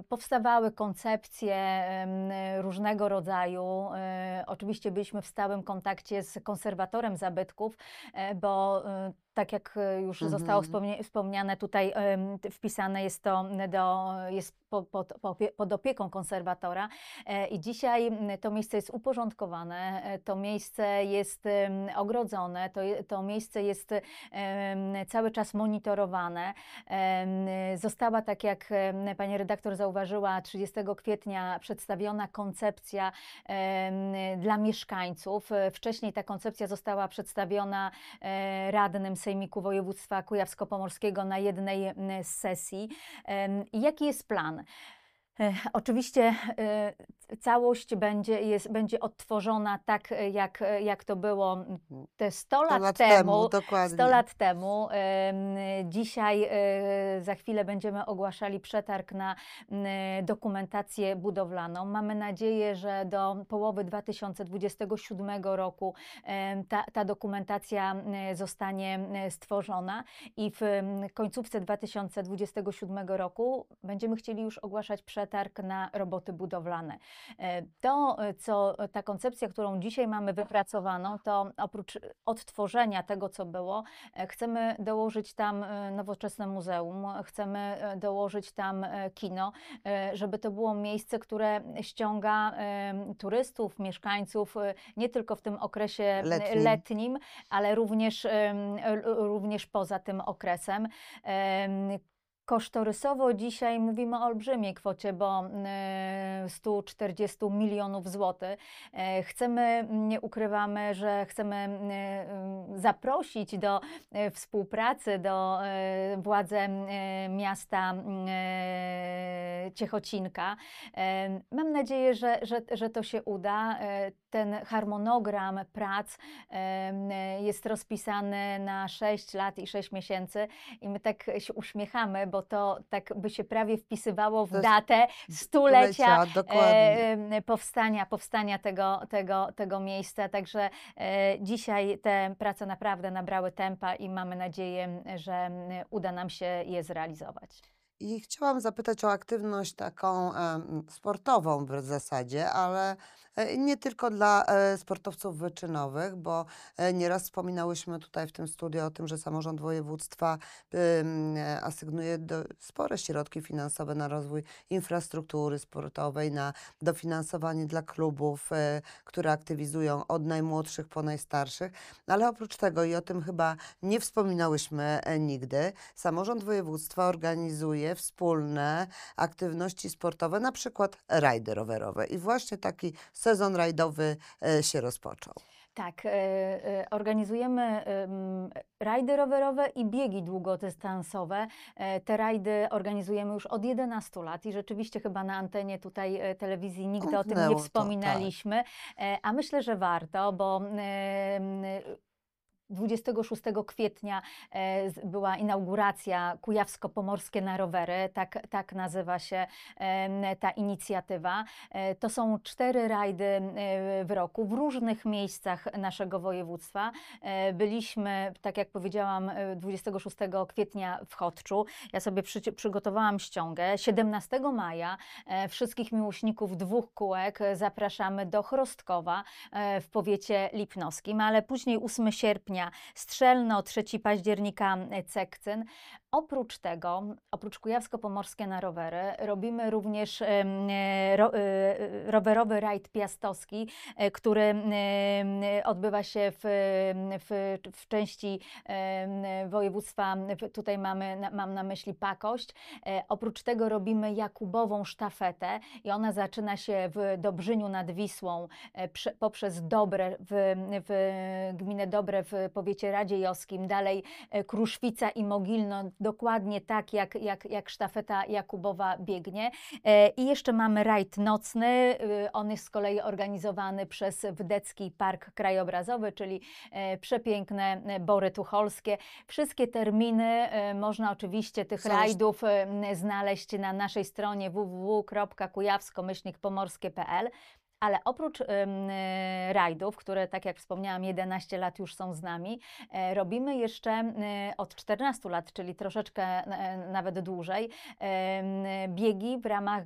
powstawały koncepcje różnego rodzaju. Oczywiście byliśmy w stałym kontakcie z konserwatorem zabytków, bo tak jak już zostało wspomniane, tutaj wpisane jest to jest pod opieką konserwatora i dzisiaj to miejsce jest uporządkowane, to miejsce jest ogrodzone, to miejsce jest cały czas monitorowane. Została, tak jak pani redaktor zauważyła, 30 kwietnia przedstawiona koncepcja dla mieszkańców. Wcześniej ta koncepcja została przedstawiona radnym Sejmiku Województwa Kujawsko-Pomorskiego na jednej z sesji. Jaki jest plan? Oczywiście całość będzie odtworzona tak, jak to było te 100 lat temu. Dokładnie. 100 lat temu. Dzisiaj za chwilę będziemy ogłaszali przetarg na dokumentację budowlaną. Mamy nadzieję, że do połowy 2027 roku ta dokumentacja zostanie stworzona i w końcówce 2027 roku będziemy chcieli już ogłaszać przetarg na roboty budowlane. Ta koncepcja, którą dzisiaj mamy wypracowaną, to oprócz odtworzenia tego, co było, chcemy dołożyć tam nowoczesne muzeum, chcemy dołożyć tam kino, żeby to było miejsce, które ściąga turystów, mieszkańców, nie tylko w tym okresie letnim, ale również poza tym okresem. Kosztorysowo dzisiaj mówimy o olbrzymiej kwocie, bo 140 milionów złotych. Nie ukrywamy, że chcemy zaprosić do współpracy do władze miasta Ciechocinka. Mam nadzieję, że to się uda. Ten harmonogram prac jest rozpisany na 6 lat i 6 miesięcy i my tak się uśmiechamy, bo to tak by się prawie wpisywało w datę stulecia powstania tego miejsca. Także dzisiaj te prace naprawdę nabrały tempa i mamy nadzieję, że uda nam się je zrealizować. I chciałam zapytać o aktywność taką sportową w zasadzie, ale nie tylko dla sportowców wyczynowych, bo nieraz wspominałyśmy tutaj w tym studiu o tym, że samorząd województwa asygnuje spore środki finansowe na rozwój infrastruktury sportowej, na dofinansowanie dla klubów, które aktywizują od najmłodszych po najstarszych. Ale oprócz tego, i o tym chyba nie wspominałyśmy nigdy, samorząd województwa organizuje wspólne aktywności sportowe, na przykład rajdy rowerowe. I właśnie taki sezon rajdowy się rozpoczął. Tak, organizujemy rajdy rowerowe i biegi długodystansowe. Te rajdy organizujemy już od 11 lat i rzeczywiście chyba na antenie tutaj telewizji nigdy o tym nie wspominaliśmy, a myślę, że warto, bo 26 kwietnia była inauguracja Kujawsko-Pomorskie na rowery, tak nazywa się ta inicjatywa. To są 4 rajdy w roku w różnych miejscach naszego województwa. Byliśmy, tak jak powiedziałam, 26 kwietnia w Chodczu. Ja sobie przygotowałam ściągę. 17 maja wszystkich miłośników 2 kółek zapraszamy do Chrostkowa w powiecie lipnowskim, ale później 8 sierpnia Strzelno, 3 października Cekcyn. Oprócz tego, oprócz Kujawsko-Pomorskie na rowery, robimy również rowerowy rajd piastowski, który odbywa się w części województwa, tutaj mam na myśli Pakość. Oprócz tego robimy Jakubową sztafetę i ona zaczyna się w Dobrzyniu nad Wisłą poprzez Dobre, w gminę Dobre w powiecie radziejowskim, dalej Kruszwica i Mogilno, dokładnie tak jak sztafeta Jakubowa biegnie. I jeszcze mamy rajd nocny, on jest z kolei organizowany przez Wdecki Park Krajobrazowy, czyli przepiękne Bory Tucholskie. Wszystkie terminy można oczywiście tych rajdów znaleźć na naszej stronie www.kujawsko-pomorskie.pl. Ale oprócz rajdów, które, tak jak wspomniałam, 11 lat już są z nami, robimy jeszcze od 14 lat, czyli troszeczkę nawet dłużej, biegi w ramach